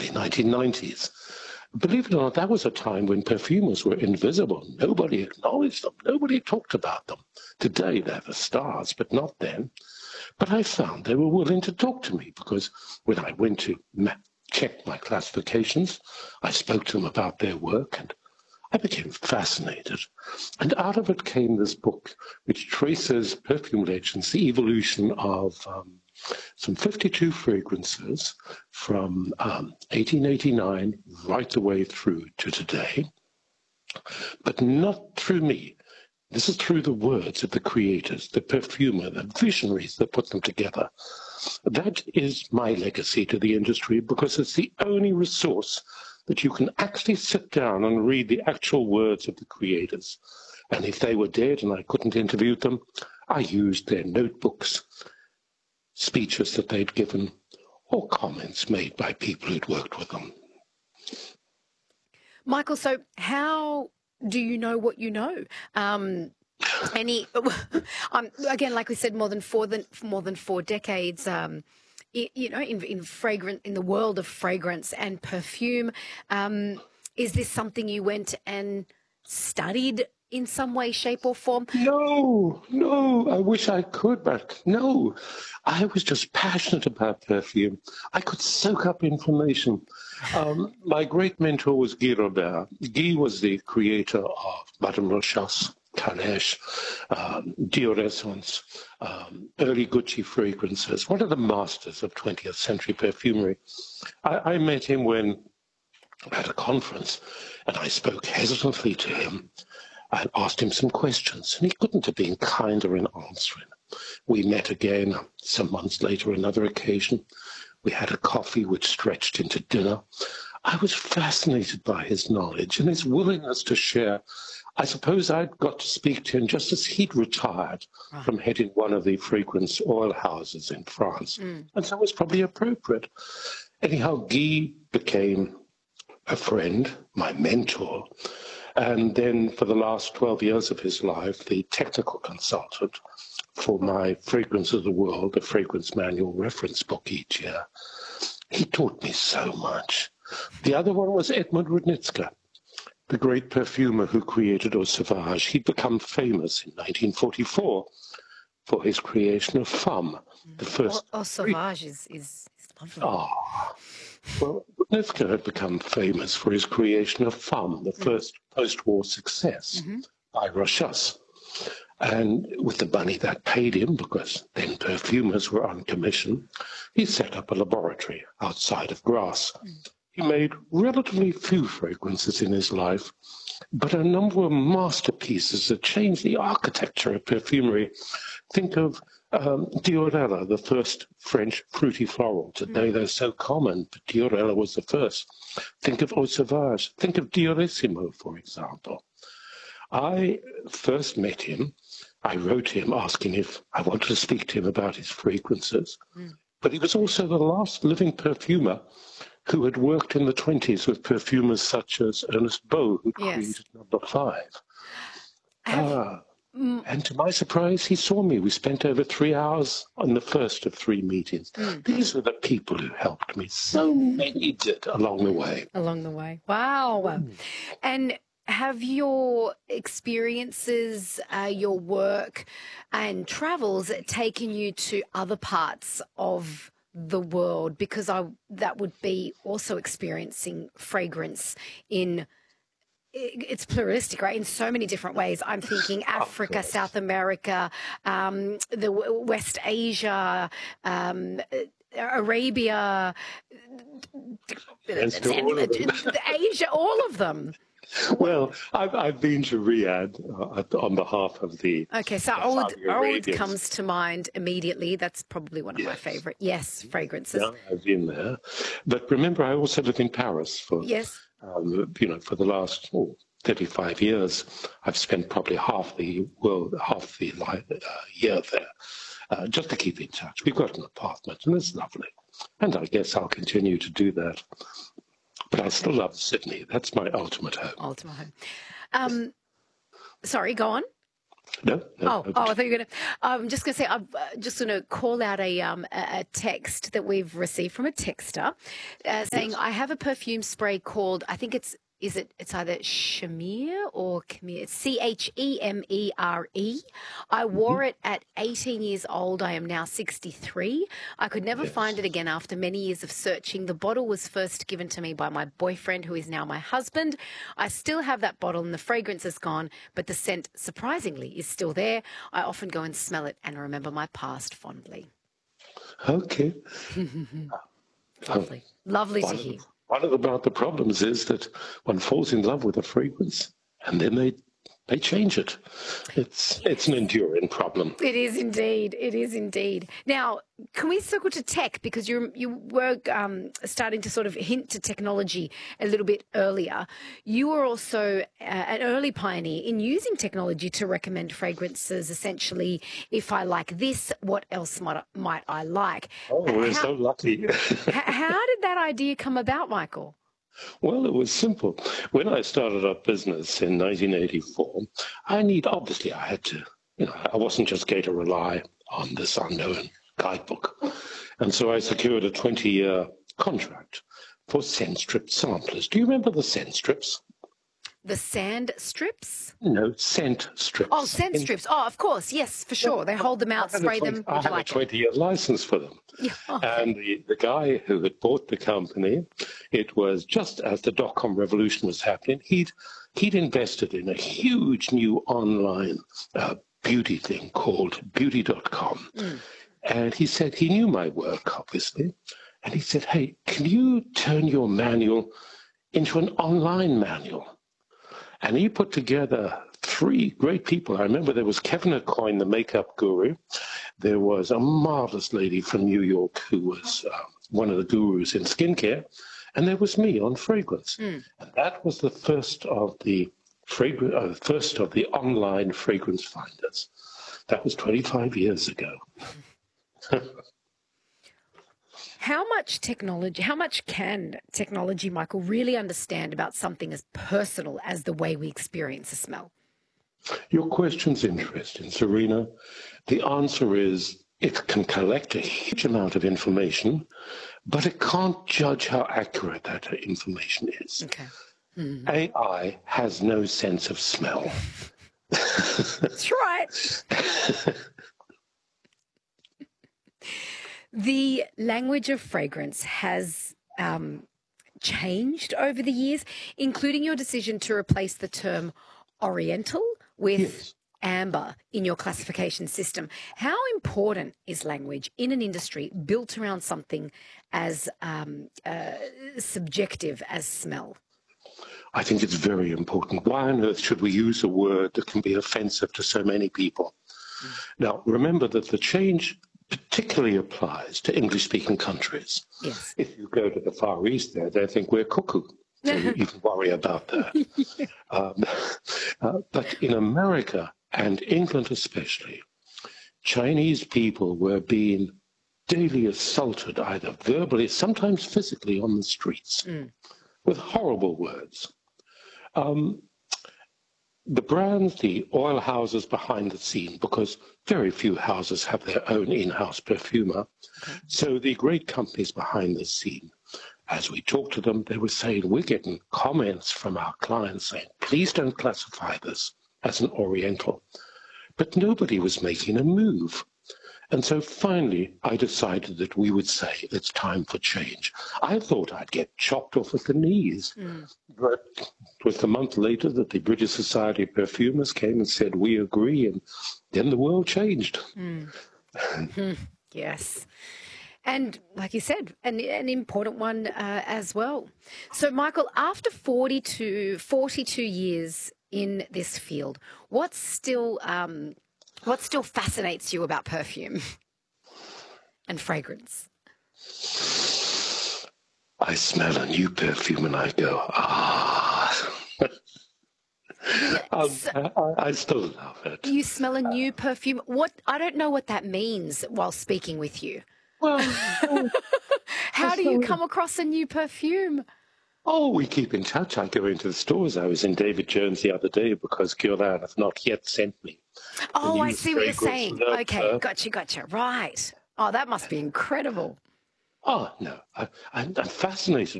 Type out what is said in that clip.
early 1990s. Believe it or not, that was a time when perfumers were invisible. Nobody acknowledged them. Nobody talked about them. Today, they're the stars, but not then. But I found they were willing to talk to me because when I went to check my classifications, I spoke to them about their work and I became fascinated. And out of it came this book, which traces Perfume Legends, the evolution of some 52 fragrances from 1889 right the way through to today, but not through me. This is through the words of the creators, the perfumer, the visionaries that put them together. That is my legacy to the industry because it's the only resource that you can actually sit down and read the actual words of the creators. And if they were dead and I couldn't interview them, I used their notebooks, speeches that they'd given, or comments made by people who'd worked with them. Michael, so how do you know what you know? Again, like we said, more than four decades. You know, in the world of fragrance and perfume, is this something you went and studied in some way, shape, or form? No, I wish I could, but no. I was just passionate about perfume. I could soak up information. My great mentor was Guy Robert. Guy was the creator of Madame Rochas, Carnage, Dior Essence, early Gucci fragrances, one of the masters of 20th century perfumery. I met him at a conference, and I spoke hesitantly to him. I asked him some questions, and he couldn't have been kinder in answering. We met again some months later, another occasion. We had a coffee which stretched into dinner. I was fascinated by his knowledge and his willingness to share. I suppose I'd got to speak to him just as he'd retired from heading one of the fragrance oil houses in France. And so it was probably appropriate. Anyhow, Guy became a friend, my mentor, and then for the last 12 years of his life, the technical consultant for my Fragrance of the World, the fragrance manual reference book each year. He taught me so much. The other one was Edmund Rudnitzer, the great perfumer who created Eau Sauvage. He'd become famous in 1944 for his creation of Femme, the first... Eau Sauvage is lovely. Oh. Well, Rudnitzer had become famous for his creation of Femme, the first post-war success by Rochas. And with the money that paid him, because then perfumers were on commission, he set up a laboratory outside of Grasse. He made relatively few fragrances in his life, but a number of masterpieces that changed the architecture of perfumery. Think of Diorella, the first French fruity floral. Today they're so common, but Diorella was the first. Think of Eau Sauvage. Think of Diorissimo, for example. I first met him. I wrote him asking if I wanted to speak to him about his fragrances. But he was also the last living perfumer who had worked in the 20s with perfumers such as Ernest Beau, who created Number 5. And to my surprise, he saw me. We spent over 3 hours on the first of 3 meetings. These were the people who helped me. So many did along the way. Along the way. Wow. And have your experiences, your work and travels taken you to other parts of the world? Because that would be also experiencing fragrance in... It's pluralistic, right? In so many different ways. I'm thinking Africa, South America, the West Asia, Arabia, Asia, all of them. Well, I've been to Riyadh on behalf of the... Okay, so Oud comes to mind immediately. That's probably one of my favorite, fragrances. Yeah, I've been there. But remember, I also lived in Paris for... for the last 35 years. I've spent probably half the year there, just to keep in touch. We've got an apartment, and it's lovely. And I guess I'll continue to do that. But I still love Sydney. That's my ultimate home. Ultimate home. Sorry, go on. No, no, Oh, I thought you were going to. I'm just going to say, I'm just going to call out a text that we've received from a texter saying, yes. I have a perfume spray called, I think it's either Shamir or Chimere, Chemere. I wore it at 18 years old. I am now 63. I could never find it Yes. again after many years of searching. The bottle was first given to me by my boyfriend, who is now my husband. I still have that bottle and the fragrance is gone, but the scent, surprisingly, is still there. I often go and smell it and remember my past fondly. Okay. Lovely. Lovely to One of hear. the problems is that one falls in love with a fragrance and then they change it. It's an enduring problem. It is indeed. It is indeed. Now, can we circle to tech, because you were starting to sort of hint to technology a little bit earlier. You were also an early pioneer in using technology to recommend fragrances. Essentially, if I like this, what else might I like? Oh, we're How so lucky. how did that idea come about, Michael? Well, it was simple. When I started up business in 1984, obviously I had to, I wasn't just going to rely on this unknown guidebook. And so I secured a 20-year contract for scent strip samplers. Do you remember the scent strips? The sand strips? No, scent strips. Oh, scent strips. Oh, of course. Yes, for sure. They hold them out, spray them. I Would you had a like it? 20-year license for them. Yeah. And the guy who had bought the company, it was just as the dot-com revolution was happening. He'd invested in a huge new online beauty thing called beauty.com. And he said he knew my work, obviously. And he said, hey, can you turn your manual into an online manual? And he put together three great people. I remember there was Kevin Aucoin, the makeup guru. There was a marvelous lady from New York who was one of the gurus in skincare. And there was me on fragrance. And that was the first of the online fragrance finders. That was 25 years ago. How much can technology, Michael, really understand about something as personal as the way we experience a smell? Your question's interesting, Serena. The answer is it can collect a huge amount of information, but it can't judge how accurate that information is. Okay. AI has no sense of smell. That's right. The language of fragrance has changed over the years, including your decision to replace the term Oriental with amber in your classification system. How important is language in an industry built around something as subjective as smell? I think it's very important. Why on earth should we use a word that can be offensive to so many people? Now, remember that the change particularly applies to English-speaking countries. Yes. If you go to the Far East there, they think we're cuckoo. So you even worry about that. But in America and England especially, Chinese people were being daily assaulted, either verbally, sometimes physically, on the streets with horrible words. The brands, the oil houses behind the scene, because very few houses have their own in-house perfumer. Okay. So the great companies behind the scene, as we talked to them, they were saying, we're getting comments from our clients saying, please don't classify this as an Oriental. But nobody was making a move. And so finally, I decided that we would say it's time for change. I thought I'd get chopped off at the knees. But it was a month later that the British Society of Perfumers came and said, we agree. And then the world changed. Yes. And like you said, an important one as well. So, Michael, after 42 years in this field, what still fascinates you about perfume and fragrance? I smell a new perfume and I go, ah. I still love it. You smell a new perfume. I don't know what that means while speaking with you. Well, how do you come across a new perfume? Oh, we keep in touch. I go into the stores. I was in David Jones the other day because Gildan have not yet sent me the Oh, I new see what you're fragrance saying. L'Herbe Okay, Fleur. gotcha. Right. Oh, that must be incredible. Oh, no, I'm fascinated